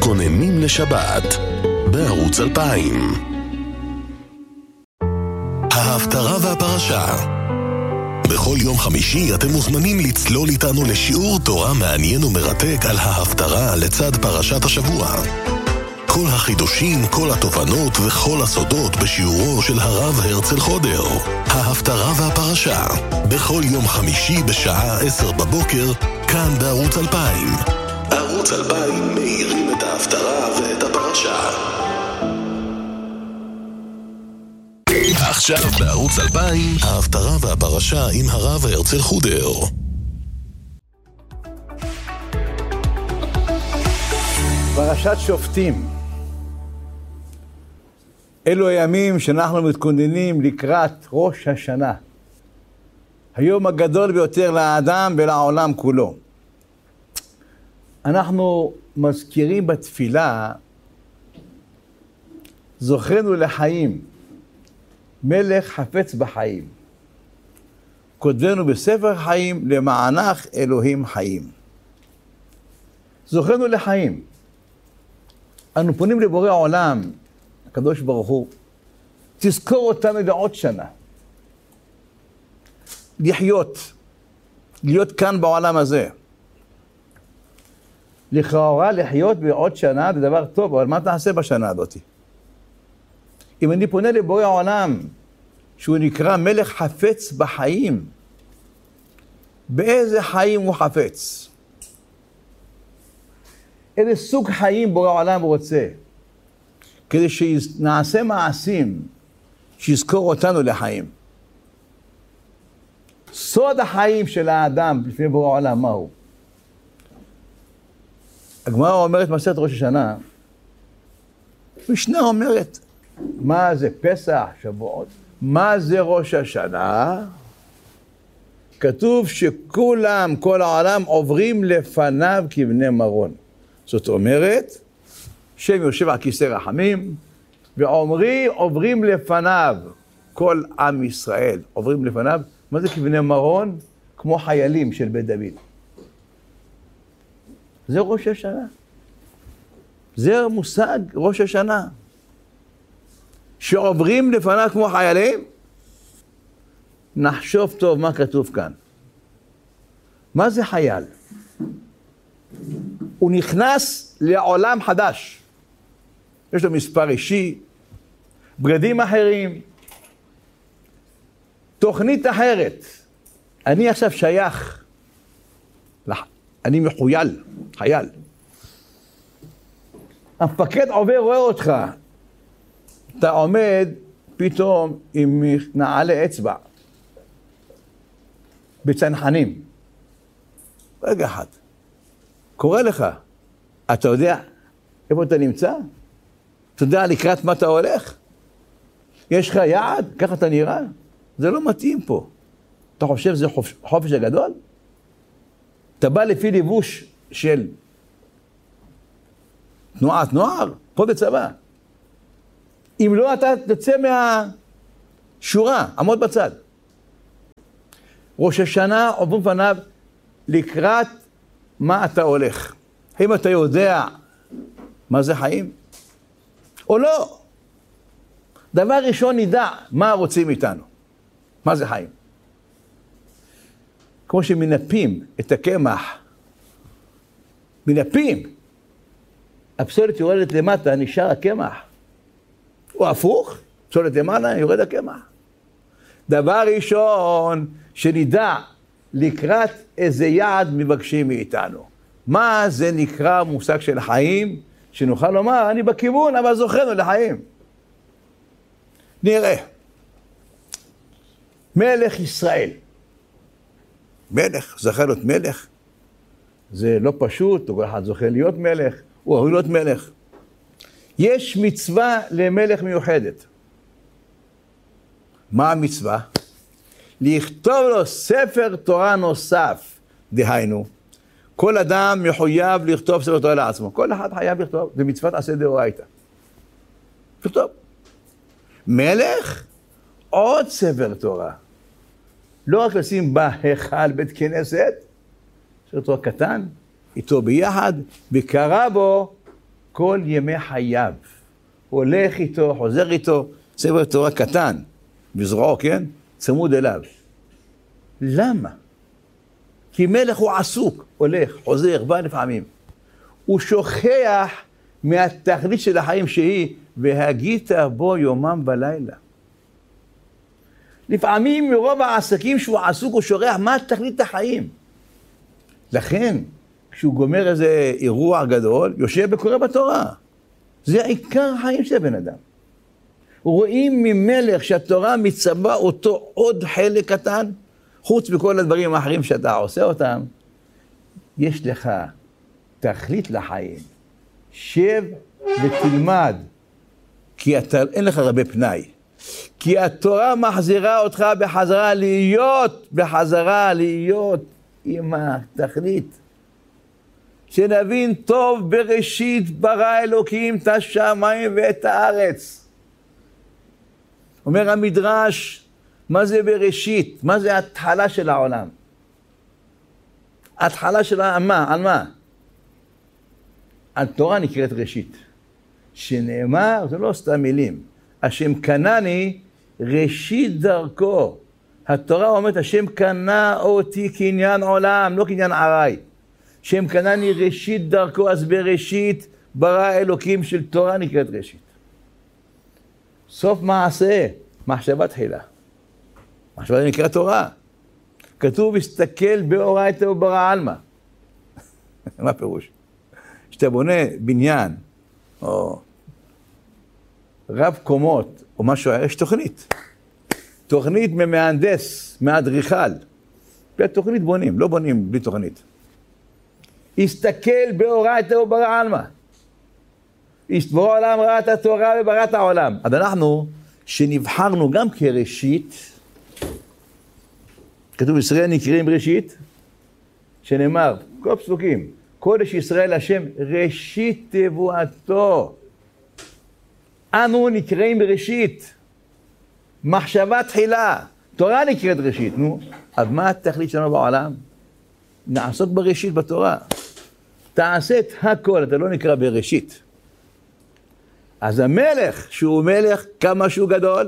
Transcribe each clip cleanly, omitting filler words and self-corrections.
מתכוננים לשבת בערוץ 2000. ההפטרה והפרשה. בכל יום חמישי אתם מוזמנים לצלול איתנו לשיעור תורה מעניין ומרתק על ההפטרה לצד פרשת השבוע. כל החידושים, כל התובנות וכל הסודות בשיעורו של הרב הרצל חודר. ההפטרה והפרשה. בכל יום חמישי בשעה 10 בבוקר, כאן בערוץ 2000. ערוץ 2000 מאירים את ההפטרה ואת הפרשה. עכשיו בערוץ 2000, ההפטרה והפרשה עם הרב הרצל חודר. פרשת שופטים. אלו הימים שאנחנו מתכוננים לקראת ראש השנה. היום הגדול ביותר לאדם ולעולם כולו. אנחנו מזכירים בתפילה, זוכרנו לחיים, מלך חפץ בחיים. כותבנו בספר חיים, למענך אלוהים חיים. זוכרנו לחיים. אנו פונים לבורא העולם, הקדוש ברוך הוא, תזכור אותנו לעוד שנה. להיות כאן בעולם הזה. לכאורה לחיות בעוד שנה זה דבר טוב, אבל מה תעשה בשנה הזאת? אם אני פונה לבורא העולם, שהוא נקרא מלך חפץ בחיים, באיזה חיים הוא חפץ? איזה סוג חיים בורא העולם רוצה? כדי שנעשה מעשים שיזכור אותנו לחיים. סוד החיים של האדם לפני בורא העולם, מהו? הגמרא אומרת מסכת ראש השנה, משנה אומרת, מה זה פסח, שבועות? מה זה ראש השנה? כתוב שכולם, כל העולם עוברים לפניו כבני מרון. זאת אומרת, שם יושב על כיסא רחמים, ועומרי עוברים לפניו, כל עם ישראל עוברים לפניו. מה זה כבני מרון? כמו חיילים של בית דוד. זה ראש השנה. זה מושג ראש השנה. שעוברים לפניו כמו חיילים, נחשוב טוב מה כתוב כאן. מה זה חייל? הוא נכנס לעולם חדש. יש לו מספר אישי, בגדים אחרים, תוכנית אחרת. אני עכשיו שייך, אני מחויל, חייל. המפקד עובר, רואה אותך. אתה עומד פתאום עם נעלי אצבע, בצנחנים. רגע אחד. קורא לך, אתה יודע איפה אתה נמצא? אתה יודע לקראת מה אתה הולך? יש לך יעד? ככה אתה נראה? זה לא מתאים פה. אתה חושב שזה חופש הגדול? אתה בא לפי לבוש של תנועת נוער, פה בצבא. אם לא, אתה תצא מהשורה, עמוד בצד. ראש השנה עוברים פניו לקראת מה אתה הולך. האם אתה יודע מה זה חיים? או לא? דבר ראשון נדע מה רוצים איתנו. מה זה חיים? כמו שמנפים את הקמח, מנפים, הפסולת יורדת למטה, נשאר הקמח. או הפוך, פסולת למעלה, יורד הקמח. דבר ראשון שנדע לקראת איזה יעד מבקשים מאיתנו. מה זה נקרא מושג של חיים, שנוכל לומר, אני בכיוון, אבל זוכרנו לחיים. נראה. מלך ישראל. מלך, זכה להיות מלך. זה לא פשוט, כל אחד זוכה להיות מלך, הוא ראוי להיות מלך. יש מצווה למלך מיוחדת. מה המצווה? לכתוב לו ספר תורה נוסף. דהיינו, כל אדם מחויב לכתוב ספר תורה לעצמו. כל אחד חייב לכתוב, זה מצוות עשה דאורייתא. לכתוב. מלך, עוד ספר תורה. לא רק לשים בהיכל בית כנסת, ספר תורה קטן, איתו ביחד, וקרא בו כל ימי חייו. הולך איתו, חוזר איתו, ספר תורה קטן, בזרועו, כן? צמוד אליו. למה? כי מלך הוא עסוק, הולך, חוזר, בא לפעמים. הוא שוכח מהתכלית של החיים שהיא, והגית בו יומם ולילה. לפעמים מרוב העסקים שהוא עסוק, הוא שוכח מה תכלית החיים. לכן, כשהוא גומר איזה אירוע גדול, יושב וקורא בתורה. זה עיקר החיים של בן אדם. רואים ממלך שהתורה מצווה אותו עוד חלק קטן, חוץ מכל הדברים האחרים שאתה עושה אותם, יש לך תכלית לחיים. שב ותלמד, כי אין לך הרבה פנאי. כי התורה מחזירה אותך בחזרה להיות עם התכלית. שנבין טוב בראשית ברא אלוקים את השמיים ואת הארץ. אומר המדרש, מה זה בראשית? מה זה ההתחלה של העולם? ההתחלה של העולם, על מה? התורה נקראת ראשית. שנאמר, זה לא סתם מילים. השם קנני ראשית דרכו. התורה אומרת, השם קנה אותי קניין עולם, לא קניין ערי. שם קנני ראשית דרכו, אז בראשית ברא אלוקים של תורה נקראת ראשית. סוף מעשה, מחשבה תחילה. מחשבה נקרא תורה. כתוב, הסתכל באורייתא וברא עלמא. מה פירוש? כשאתה בונה בניין, או רב קומות, או משהו, יש תוכנית. תוכנית ממהנדס, מאדריכל. בלי תוכנית בונים, לא בונים בלי תוכנית. הסתכל באורייתא וברא עלמא. בורא העולם ראה את התורה וברא את העולם. אז אנחנו, שנבחרנו גם כראשית, כתוב ישראל נקראים ראשית, שנאמר, כל פסוקים, קודש ישראל השם ראשית תבואתו. אנו נקראים ראשית, מחשבה תחילה, תורה נקראת ראשית. נו, אז מה התכלית שלנו בעולם? נעסוק בראשית בתורה. תעשה את הכל, אתה לא נקרא בראשית. אז המלך, שהוא מלך כמה שהוא גדול,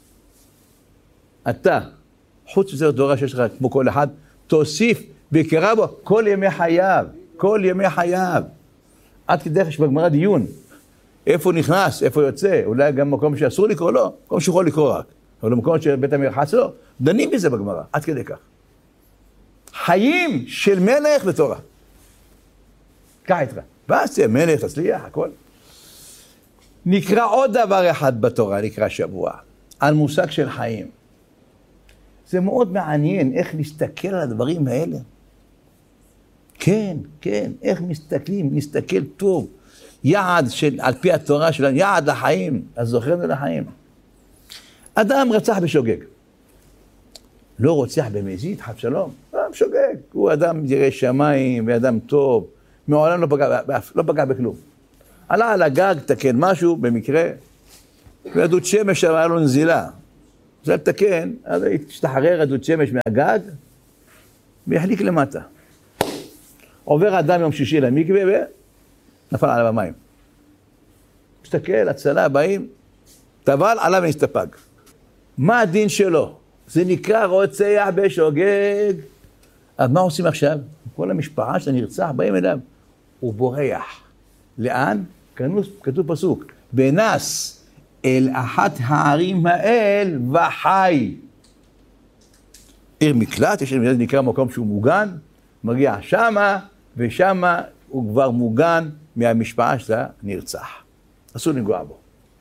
אתה, חוץ מזה התורה שיש לך כמו כל אחד, תוסיף ויקרא בו כל ימי חייו, כל ימי חייו. עד כדי שבגמרא דיון, איפה נכנס, איפה יוצא, אולי גם מקום שאסור לקרוא לו, מקום שיכול לקרוא רק, אבל מקום שבית המרחץ לו, דנים בזה בגמרא, עד כדי כך. חיים של מלך בתורה. קח איתך. ואז תהיה מלך, תצליח, הכל. נקרא עוד דבר אחד בתורה, נקרא שבוע, על מושג של חיים. זה מאוד מעניין איך להסתכל על הדברים האלה. כן, כן, איך מסתכלים, נסתכל טוב. יעד על פי התורה שלנו, יעד לחיים, אז זוכרנו לחיים. אדם רצח בשוגג. לא רוצח במזיד, חס ושלום, שוגג. הוא אדם ירא שמיים ואדם טוב, מעולם לא פגע בכלום. עלה על הגג, תקן משהו במקרה, ועדות שמש היה לו נזילה. זה לתקן, אז השתחרר עדות שמש מהגג, ויחליק למטה. עובר אדם יום שישי למקווה ונפל עליו המים. מסתכל, הצלה, באים, טבל עליו ונסתפג. מה הדין שלו? זה נקרא רוצח בשוגג. אז מה עושים עכשיו? כל המשפחה של הנרצח באים אליו. הוא בורח. לאן? כתוב פסוק. ונס אל אחת הערים האל וחי. עיר מקלט, יש נקרא מקום שהוא מוגן, מגיע שמה, ושמה הוא כבר מוגן מהמשפחה שלה נרצח. אסור לנגוע בו.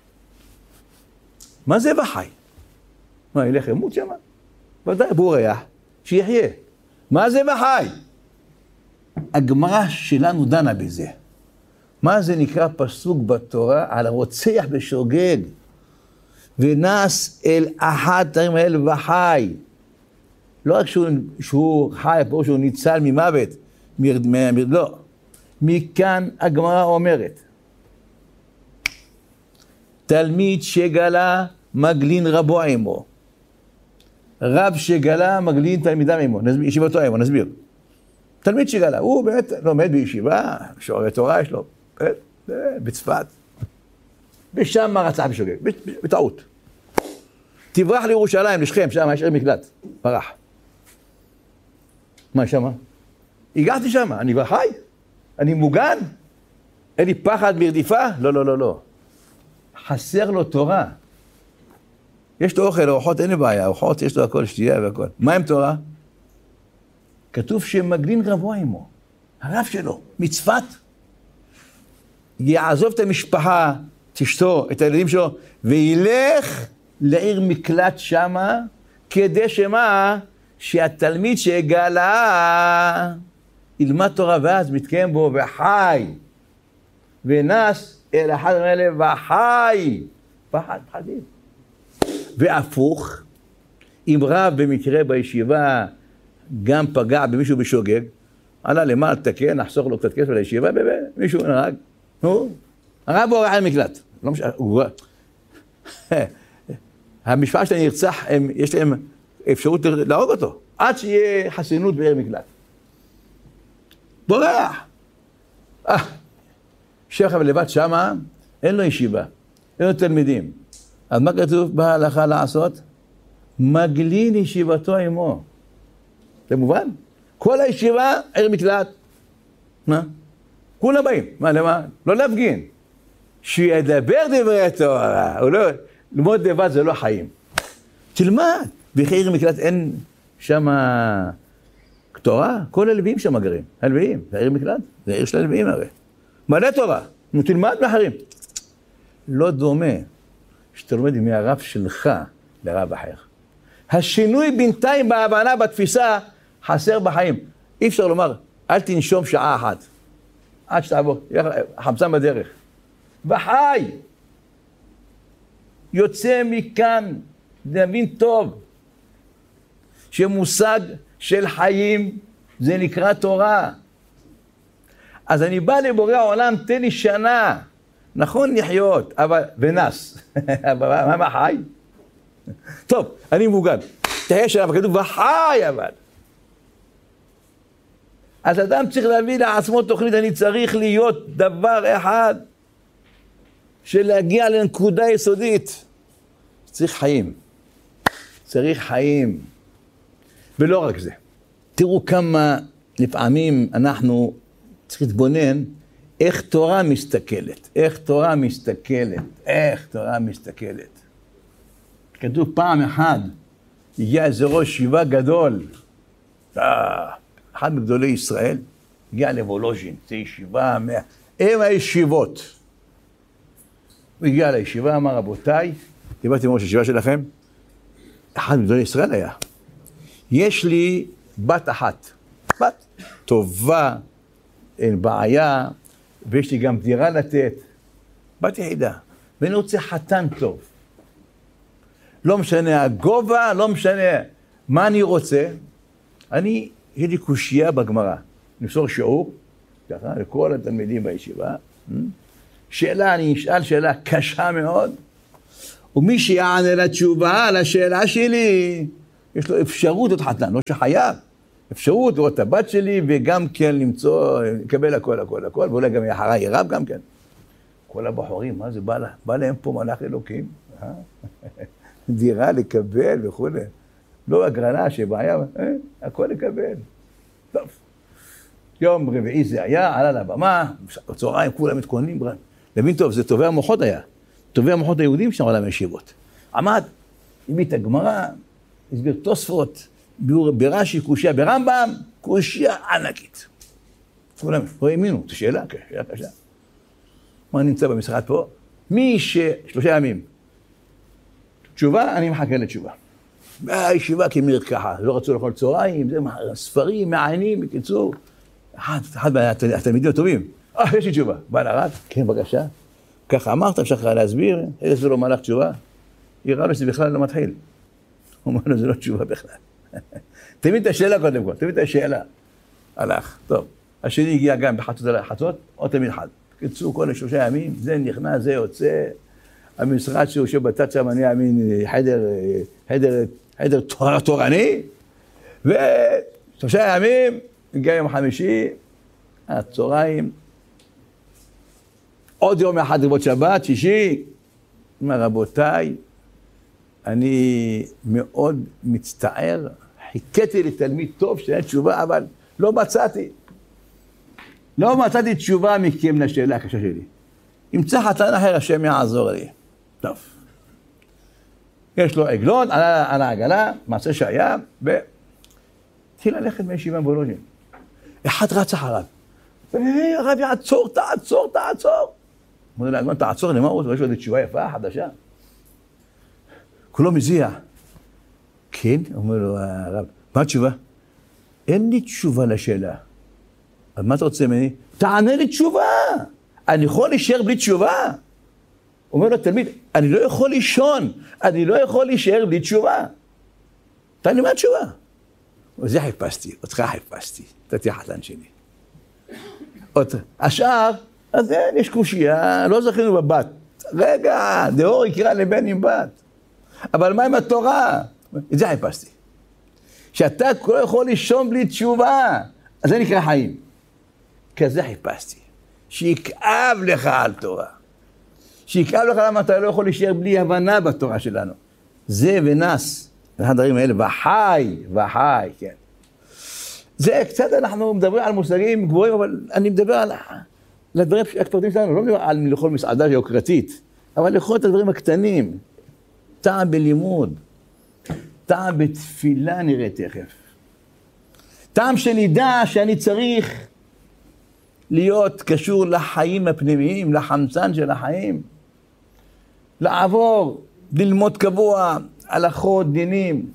מה זה וחי? מה, ילך ימות שמה? ודאי, בורח, שיחיה. מה זה וחי? הגמרא שלנו דנה בזה. מה זה נקרא פסוק בתורה על הרוצח בשוגג? ונס אל אחת הערים האל וחי. לא רק שהוא חי, פה שהוא ניצל ממוות, לא. מכאן הגמרא אומרת, תלמיד שגלה מגלין רבו עמו. רב שגלה מגלין תלמידם עמו, ישיבתו עמו, נסביר. תלמיד שגלה, הוא באמת לומד בישיבה, שוארי תורה יש לו, בצפת. ושם רצח בשוגג, בטעות. תברח לירושלים, לשכם, שם יש עיר מקלט, ברח. מה שמה? הגעתי שם, אני כבר חי, אני מוגן, אין לי פחד מרדיפה? לא, לא, לא, לא. חסר לו תורה. יש לו אוכל, אורחות אין לי בעיה, אורחות יש לו הכל, שתייה והכל. מה עם תורה? כתוב שמגלין רבו עמו, הרב שלו, מצפת. יעזוב את המשפחה, את אשתו, את הילדים שלו, וילך לעיר מקלט שמה, כדי שמה? שהתלמיד שהגלה ילמד תורה ואז מתקיים בו וחי. ונס אל אחד מאלה וחי. פחדים. והפוך, אם רב במקרה בישיבה גם פגע במישהו בשוגג, עלה למעלה לתקן, נחסוך לו קצת כסף לישיבה, מישהו נהרג. הרב הוא הרע למקלט. לא משנה, המשפחה שלהם נרצח, יש להם אפשרות להרוג אותו, עד שיהיה חסינות בעיר מקלט. בורח. שייך לבד שמה, אין לו ישיבה, אין לו תלמידים. אז מה כתוב בהלכה לעשות? מגלין ישיבתו עמו. זה מובן? כל הישיבה עיר מקלט. מה? כולם באים. מה, למה? לא להפגין. שידבר דברי תורה. הוא לא, ללמוד לבד זה לא חיים. תלמד. בעיר מקלט אין שם תורה. כל הלוויים שם גרים. הלוויים. זה עיר מקלט. זה עיר של הלוויים הרי. מלא תורה. נו, תלמד מאחרים. לא דומה שאתה לומד מהרב שלך לרב אחר. השינוי בינתיים בהבנה, בתפיסה, חסר בחיים. אי אפשר לומר, אל תנשום שעה אחת. עד שתעבור, חמצן בדרך. וחי! יוצא מכאן, נבין טוב, שמושג של חיים זה נקרא תורה. אז אני בא לבורא העולם, תן לי שנה. נכון לחיות, אבל ונס. אבל מה חי? טוב, אני מוגן. תהיה שנה, וכתוב, וחי אבל. אז אדם צריך להביא לעצמו תוכנית, אני צריך להיות דבר אחד, של להגיע לנקודה יסודית. צריך חיים. צריך חיים. ולא רק זה. תראו כמה לפעמים אנחנו צריכים להתבונן, איך תורה מסתכלת, איך תורה מסתכלת, איך תורה מסתכלת. כתוב פעם אחת, הגיע איזה ראש ישיבה גדול, אחד מגדולי ישראל, הגיע לוולוז'ין, זה ישיבה, הם הישיבות. הוא הגיע לישיבה, אמר רבותיי, דיברתי עם ראש הישיבה שלכם, אחד מגדולי ישראל היה, יש לי בת אחת, בת טובה, אין בעיה, ויש לי גם דירה לתת, בת יחידה, ואני רוצה חתן טוב. לא משנה הגובה, לא משנה מה אני רוצה, יש לי קושייה בגמרא, נמסור שיעור, ככה, לכל התלמידים בישיבה, שאלה, אני אשאל שאלה קשה מאוד, ומי שיענה לתשובה על השאלה שלי, יש לו אפשרות להיות חתן, לא שחייב, אפשרות לראות את הבת שלי, וגם כן למצוא, לקבל הכל, הכל, הכל, ואולי גם אחריי רב גם כן. כל הבחורים, מה זה בא להם פה מלאך אלוקים? דירה לקבל וכו'. לא הגרלה שבעיה, הכל לקבל. טוב. יום רביעי זה היה, עלה לבמה, בצהריים כולם מתכוננים, להבין טוב, זה טובי המוחות היה. טובי המוחות היהודים שם עליהם ישיבות. עמד, הביא את הגמרא, הסביר תוספות, ברש"י, קושיה ברמב"ם, קושיה ענקית. כולם לא האמינו, זו שאלה קשה. מה נמצא במשרד פה? שלושה ימים. תשובה, אני מחכה לתשובה. בישיבה כמיר ככה, לא רצו לאכול צהריים, זה ספרים, מעיינים, בקיצור. אחד מהתלמידים הטובים, יש לי תשובה. בא לרב, כן, בבקשה. ככה אמרת, אפשר לך להסביר, איזה לא מלך תשובה. יראה לו שזה בכלל לא מתחיל. הוא אומר לו, זה לא תשובה בכלל. תמיד את השאלה קודם כל, תמיד את השאלה. הלך, טוב. השני הגיע גם בחצות, או תמיד אחד. קיצור, כל השלושה ימים, זה נכנס, זה יוצא. המשרד שהוא שבצד שם, אני אאמין, חדר תורני. ושלושה ימים, הגיע יום חמישי, הצהריים, עוד יום אחד לכבוד שבת, שישי. אומר, רבותיי, אני מאוד מצטער, חיכיתי לתלמיד טוב שאין תשובה, אבל לא מצאתי תשובה מכם לשאלה הקשה שלי. ימצא חתן אחר, השם יעזור לי. טוב. יש לו עגלון, על העגלה, מעשה שהיה, והתחיל ללכת מישיבה בוולוז'ין. אחד רץ אחריו. הרב יעצור, תעצור. אמר לו, לעגלון, תעצור, למה הוא? יש לו איזו תשובה יפה, חדשה. כולו מזיע. כן? אומר לו הרב, מה התשובה? אין לי תשובה לשאלה. אז מה אתה רוצה ממני? תענה לי תשובה. אני יכול להישאר בלי תשובה? אומר לו תלמיד, אני לא יכול לישון, אני לא יכול להישאר בלי תשובה. תענה לי מה התשובה? וזה חיפשתי, אותך חיפשתי, אתה תהיה חתן שלי. השאר, אז יש קושיה, לא זכינו בבת. רגע, דאור יקרא לבן עם בת. אבל מה עם התורה? את זה חיפשתי. שאתה לא יכול לישון בלי תשובה, אז זה נקרא חיים. כזה חיפשתי. שיקאב לך על תורה. שיקאב לך למה אתה לא יכול להישאר בלי הבנה בתורה שלנו. זה ונס. אחד הדברים האלה, וחי, כן. זה קצת אנחנו מדברים על מושגים גבוהים, אבל אני מדבר על הדברים הקטנים שלנו, לא מדבר על לאכול מסעדה יוקרתית, אבל לאכול את הדברים הקטנים. טעם בלימוד, טעם בתפילה נראה תכף. טעם שנדע שאני צריך להיות קשור לחיים הפנימיים, לחמצן של החיים. לעבור, ללמוד קבוע, הלכות, דינים.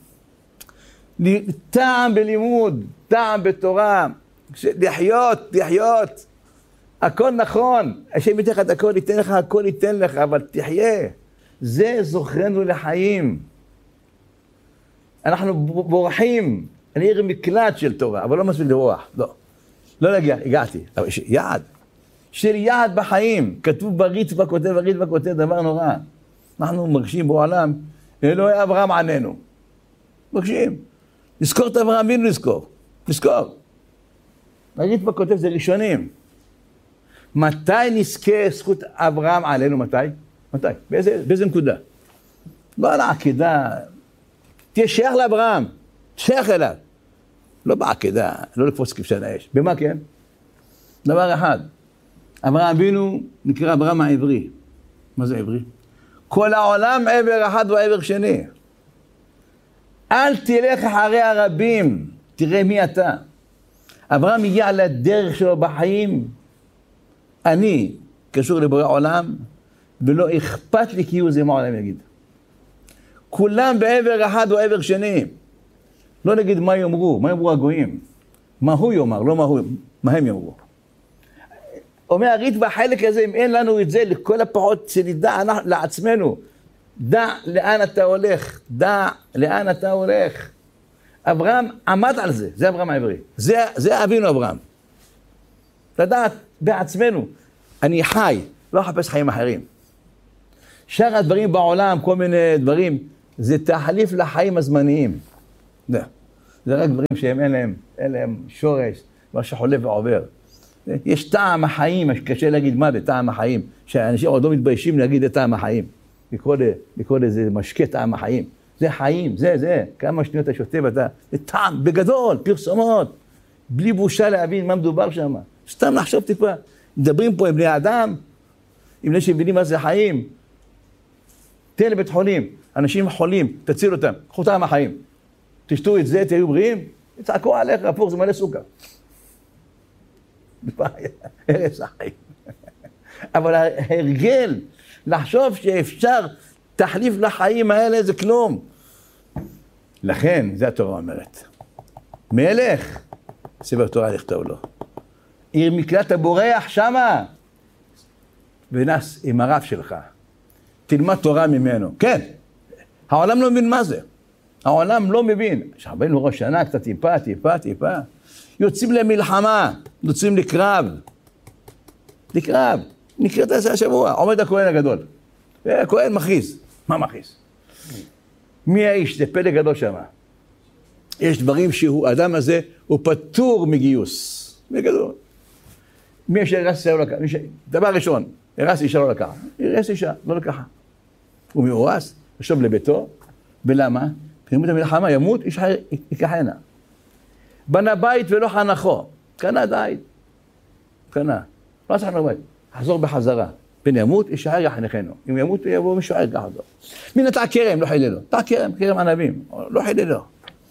טעם בלימוד, טעם בתורה. לחיות. הכל נכון. השם ייתן לך את הכל, ייתן לך, הכל ייתן לך, אבל תחיה. זה זוכרנו לחיים. אנחנו בורחים. אני עיר מקלט של תורה, אבל לא מספיק לרוח. לא להגיע, הגעתי. אבל יש יעד. של יעד בחיים. כתוב בריטב"א כותב דבר נורא. אנחנו מרגישים בעולם, אלוהי אברהם עננו. מרגישים. נזכור את אברהם, מי נזכור. בריטב"א כותב, זה ראשונים. מתי נזכה זכות אברהם עלינו? מתי? באיזה נקודה? לא על העקידה. תהיה שייך לאברהם. שייך אליו. לא בעקידה, לא לקפוץ כבשן האש. במה כן? דבר אחד. אברהם אבינו נקרא אברהם העברי. מה זה עברי? כל העולם עבר אחד ועבר שני. אל תלך אחרי הרבים. תראה מי אתה. אברהם הגיע לדרך שלו בחיים. אני קשור לבורא עולם, ולא אכפת לי כי הוא זה מה העולם יגיד. כולם בעבר אחד ועבר שני. לא נגיד מה יאמרו הגויים. מה הוא יאמר, לא מה הם יאמרו. אומר הריטב"א בחלק הזה, אם אין לנו את זה, לכל הפחות שנדע לעצמנו, דע לאן אתה הולך. אברהם עמד על זה, זה אברהם העברי. זה אבינו אברהם. לדעת בעצמנו, אני חי, לא אחפש חיים אחרים. שאר הדברים בעולם, כל מיני דברים, זה תחליף לחיים הזמניים. זה רק דברים שהם אין להם שורש, מה שחולף ועובר. יש טעם החיים, קשה להגיד מה זה טעם החיים, שאנשים עוד לא מתביישים להגיד את טעם החיים. לקרוא לזה משקה טעם החיים. זה חיים, זה. כמה שניות אתה שותה ואתה, זה טעם, בגדול, פרסומות. בלי בושה להבין מה מדובר שם. סתם לחשוב טיפה. מדברים פה עם בני האדם, עם אלה שמבינים מה זה חיים. תן לבית חולים, אנשים חולים, תציל אותם, קחו טעם החיים. תשתו את זה, תהיו בריאים, יצעקו עליך, הפוך, זה מלא סוכר. הרס החיים. אבל ההרגל, לחשוב שאפשר תחליף לחיים האלה, זה כלום. לכן, זה התורה אומרת. מלך, ספר תורה לכתוב לו. עיר מקלט הבורח שמה, ונס עם הרב שלך. תלמד תורה ממנו. כן, העולם לא מבין מה זה. העולם לא מבין. שרבנו ראש שנה, קצת טיפה. יוצאים למלחמה, יוצאים לקרב. נקראת את זה השבוע. עומד הכהן הגדול. הכהן מכריז. מה מכריז? מי האיש? זה פלא גדול שם. יש דברים שהאדם הזה הוא פטור מגיוס. בגדול. מי אשר רס שערו לקרב? דבר ראשון, הרס אישה לא לקחה. הרס אישה, לא לקחה. הוא מאורס, ישוב לביתו, ולמה? ימות המלחמה, ימות, איש אחר יקחנה. בנה בית ולא חנכו, קנה דייד. קנה. לא צריך לבית, חזור בחזרה. פן ימות, איש אחר יחנכנו. אם ימות, יבוא מישהו אחר ייקח אותו. מי נטע כרם, לא חילה לו. נטע כרם ענבים, לא חילה לו.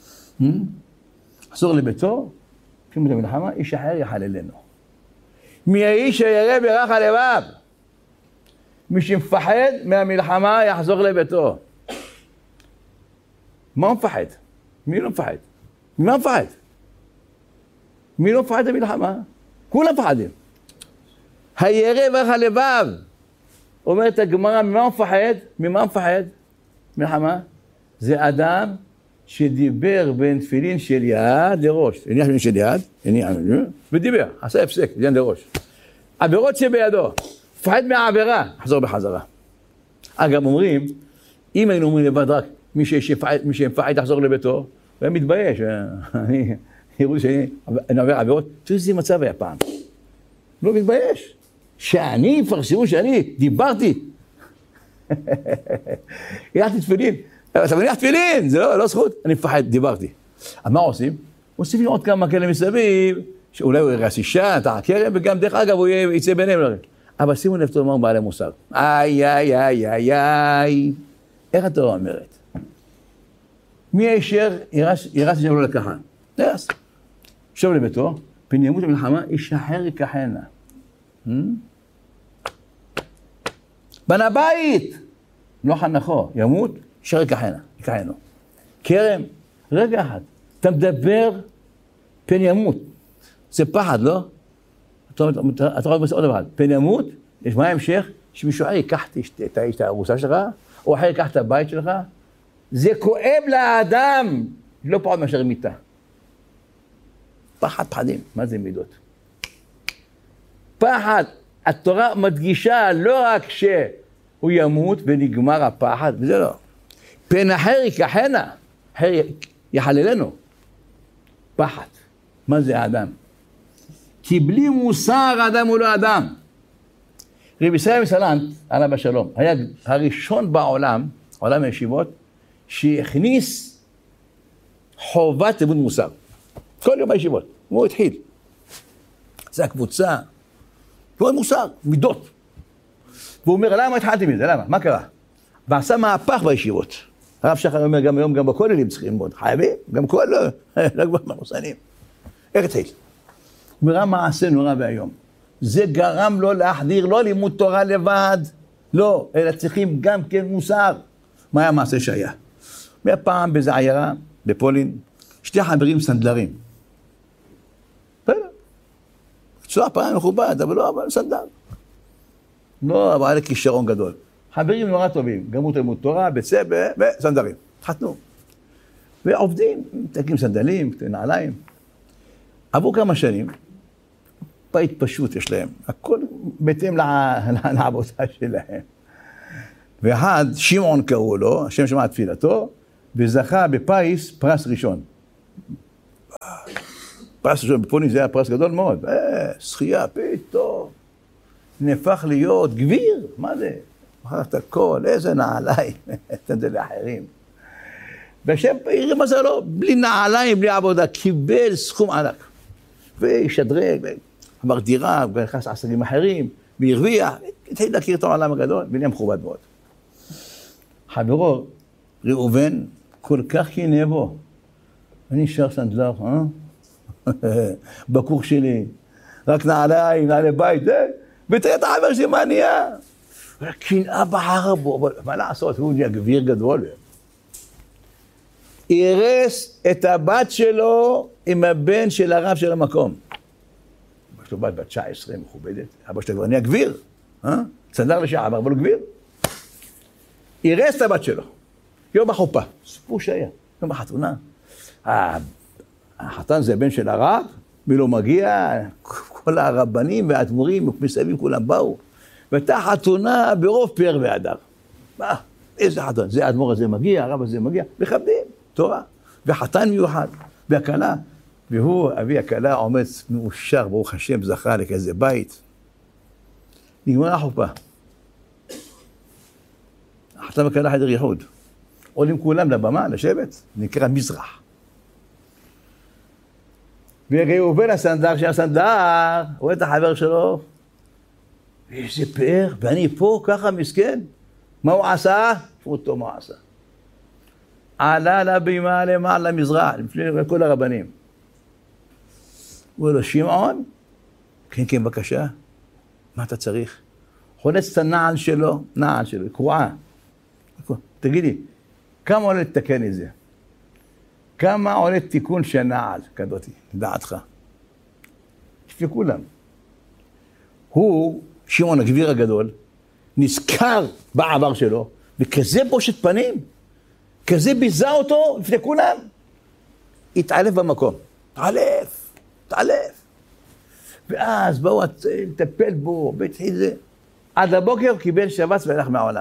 חזור לביתו, ימות המלחמה, איש אחר יחללנו. מי האיש שירא ברח הלבב? מי שמפחד מהמלחמה יחזור לביתו. מה הוא מפחד? מי לא מפחד? ממה מפחד? מי לא מפחד במלחמה? כולם מפחדים. הירא ברח הלבב. אומרת הגמרא, ממה הוא מפחד? ממה הוא מפחד? מלחמה? זה אדם שדיבר בין תפילין של יד לראש. הניח תפילין של יד, ודיבר, עשה הפסק, יד לראש. עבירות שבידו, פחד מהעבירה, חזור בחזרה. אגב, אומרים, אם היינו אומרים לבד רק, מי שמפחד יחזור לביתו, הוא היה מתבייש. יראו שאני עובר עבירות, תראו איזה מצב היה פעם. לא מתבייש. שאני, פרסמו שאני, דיברתי. הלכתי תפילין. אתה מניח תפילין, זה לא זכות. אני מפחד, דיברתי. אז מה עושים? עושים עוד כמה כאלה מסביב, שאולי הוא ירס אישה, אתה הכרם, וגם דרך אגב הוא יצא ביניהם לרגע. אבל שימו לב, תאמר בעלי מוסר. איי. איך התורה אומרת? מי הישר ירס אישה לא לקחה? ירס. שוב לביתו, פן ימות המלחמה, איש אחר ייקחנה. בנה בית, לא חנכו, ימות, איש אחר ייקחנו. כרם, רגע אחד, אתה מדבר, פן ימות. זה פחד, לא? אתה רואה עוד דבר, פן ימות, יש מה ההמשך? שמישהו אחר ייקח את הארוסה שלך, או אחר ייקח את הבית שלך. זה כואב לאדם, לא פחות מאשר מיטה. פחדים, מה זה מידות? פחד, התורה מדגישה לא רק שהוא ימות ונגמר הפחד, וזה לא. פן אחר ייקחנה, אחר יחללנו. פחד, מה זה האדם? כי בלי מוסר האדם הוא לא אדם. רבי ישראל מסלנט, עליו השלום, היה הראשון בעולם, עולם הישיבות, שהכניס חובת לימוד מוסר. כל יום בישיבות, הוא התחיל. זה הקבוצה, לימוד מוסר, מידות. והוא אומר, למה התחלתי מזה? למה? מה קרה? ועשה מהפך בישיבות. הרב שחר אומר, גם היום, גם בכוללים צריכים ללמוד. חייבים, גם כל לא כבר מרוסנים. איך התחיל? הוא אומר, מעשה נורא והיום. זה גרם לו להחדיר, לא לימוד תורה לבד, לא, אלא צריכים גם כן מוסר. מה היה המעשה שהיה? מהפעם באיזו עיירה, בפולין, שתי חברים סנדלרים. צורה פעם מכובד, אבל לא, אבל סנדל. לא, אבל היה כישרון גדול. חברים נורא טובים, גמרו לימוד תורה, בצבע, וסנדלים. התחתנו. ועובדים, תקים סנדלים, נעליים. עברו כמה שנים, בית פשוט יש להם, הכל בהתאם לעבודה שלהם. ואחד, שמעון קראו לו, השם שמע תפילתו, וזכה בפייס פרס ראשון. פרס ראשון בפולין זה היה פרס גדול מאוד. שחייה, פתאום. נהפך להיות גביר, מה זה? אחר את הכל, איזה נעליים, אתם זה לאחרים. והשם יראה מה זה לא, בלי נעליים, בלי עבודה, קיבל סכום ענק. וישדרג, עבר דירה, ונכנס עסקים אחרים, והרוויח, התחיל להכיר את העולם הגדול, ונהיה מכובד מאוד. חברו, ראובן, כל כך קינא בו. אני שר סנדלר, בקור שלי, רק נעליים, נעלי בית, ותראה את החבר שלי, מה נהיה? קנאה בחר בו, אבל מה לעשות? הוא נהיה גביר גדול. הרס את הבת שלו עם הבן של הרב של המקום. יש לו בת 19, מכובדת, אבא שלו כבר נהיה גביר, סנדלר לשעבר, אבל הוא גביר. הרס את הבת שלו, יום החופה, סיפור שהיה, יום החתונה. החתן זה הבן של הרב, מי לא מגיע, כל הרבנים והאדמו"רים מסביב כולם באו, והייתה חתונה ברוב פאר והדר. איזה חתונה, זה האדמו"ר הזה מגיע, הרב הזה מגיע, מכבדים, תורה, וחתן מיוחד, והכלה, והוא, אבי הכלה, עומד מאושר, ברוך השם, זכה לכזה בית. נגמרה החופה. החתן וכלה חדר ייחוד. עולים כולם לבמה, לשבת, נקרא מזרח. וראובן הסנדק, שהסנדק, רואה את החבר שלו, איזה פאר, ואני פה ככה מסכן. מה הוא עשה? פרוטו מה הוא עשה. עלה לבימה למעלה מזרח, לפני כל הרבנים. הוא אומר לו, שמעון? כן, כן, בבקשה. מה אתה צריך? חולץ את הנעל שלו, קרועה. תגידי, כמה עולה לתקן את זה? כמה עולה תיקון של נעל, כזאתי, לדעתך? לפי כולם. הוא, שמעון הגביר הגדול, נזכר בעבר שלו, וכזה בושת פנים, כזה ביזה אותו לפני כולם, התעלף במקום. התעלף. ואז באו לטפל בו, והתחיל זה. עד הבוקר קיבל שבץ והלך מהעולם.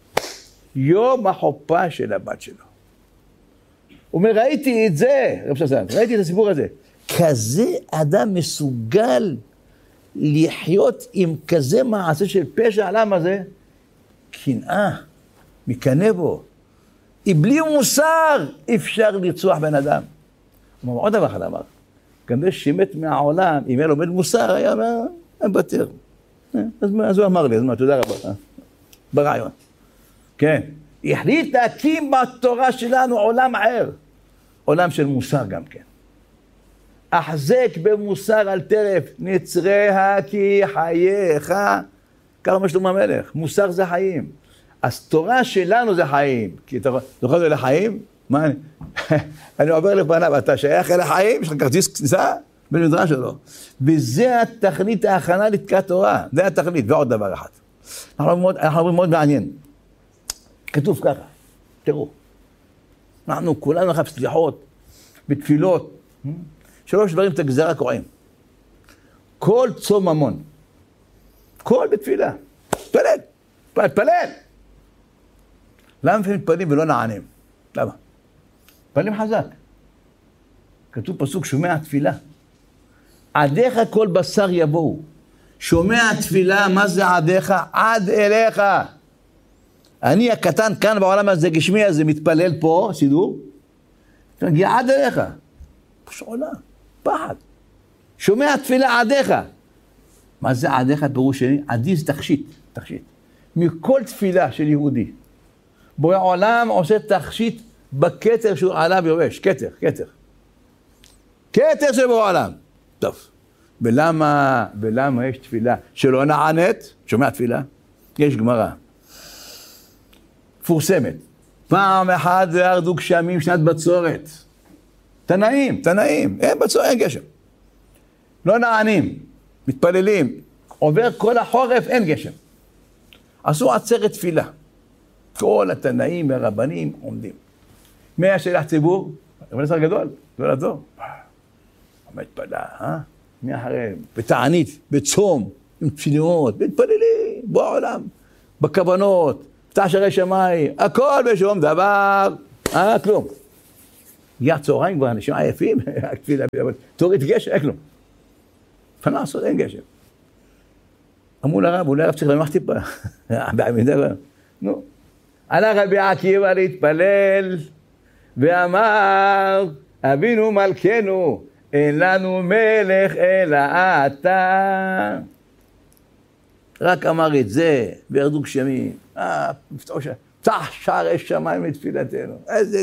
יום החופה של הבת שלו. הוא אומר, ראיתי את זה, רב ששן, ראיתי את הסיפור הזה. כזה אדם מסוגל לחיות עם כזה מעשה של פשע, למה זה? קנאה, מקנא בו. בלי מוסר אפשר לרצוח בן אדם. הוא אומר, עוד דבר אחד אמר, כנראה שמת מהעולם, אם היה לומד מוסר, היה בטר. אז הוא אמר לי, אז מה, תודה רבה. ברעיון. כן. החליט להקים בתורה שלנו עולם אחר. עולם של מוסר גם כן. החזק במוסר על טרף, נצריה כי חייך. כמה שלמה המלך, מוסר זה חיים. אז תורה שלנו זה חיים. כי אתה זוכר זה לחיים? מה אני? אני עובר לפניו, אתה שייך אל החיים? יש לך כרטיס כניסה? במדרש שלו. וזה התכלית ההכנה לתקעת תורה. זה התכלית, ועוד דבר אחד. אנחנו אומרים מאוד מעניין. כתוב ככה, תראו. אנחנו כולנו לך בסליחות, בתפילות. 3 דברים את הגזרה קוראים. כל צום ממון. כל בתפילה. תפלל. למה מתפללים ולא נענים? למה? מתפללים חזק. כתוב פסוק, שומע תפילה. עדיך כל בשר יבואו. שומע תפילה, מה זה עדיך? עד אליך. אני הקטן כאן בעולם הזה, גשמי הזה, מתפלל פה, סידור. תגיע עד אליך. פשוט עולה, פחד. שומע תפילה עדיך. מה זה עדיך? פירוש שני? עדי זה תכשיט. מכל תפילה של יהודי. בורא עולם עושה תכשיט בכתר שהוא עליו יובש. כתר של בורא עולם. טוב. ולמה יש תפילה שלא נענית? שומע תפילה? יש גמרא. פורסמת. פעם אחת ירדו גשמים שנת בצורת. תנאים. אין בצורת, אין גשם. לא נענים. מתפללים. עובר כל החורף, אין גשם. עשו עצרת תפילה. כל התנאים והרבנים עומדים. מי השלח ציבור? אבל שר גדול, גדול הדור. עומד פלה, מי אחריהם? בתענית, בצום, עם תפילות, מתפללים, בעולם, בכוונות, תעשרי שמיים, הכל בשום דבר, כלום. הגיע צהריים כבר, אנשים עייפים, תפילה, תוריד גשם, אין כלום. מה לעשות? אין גשם. אמרו לרב, אולי הרב צריך למח טיפה. בעמידה כבר. נו. עלה רבי עקיבא להתפלל, ואמר, אבינו מלכנו, אין לנו מלך אלא אתה. רק אמר את זה, וירדו גשמים. פתח שערי שמיים לתפילתנו. איזה